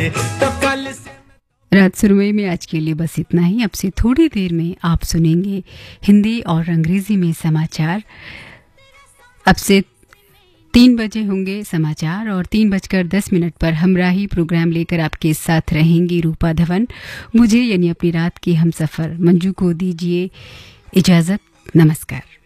तो कल से रात सुरमई में आज के लिए बस इतना ही। अब से थोड़ी देर में आप सुनेंगे हिंदी और अंग्रेजी में समाचार। अब से 3 बजे होंगे समाचार और 3:10 पर हमराही प्रोग्राम लेकर आपके साथ रहेंगी रूपा धवन। मुझे यानी अपनी रात की हमसफर मंजू को दीजिए इजाज़त। नमस्कार।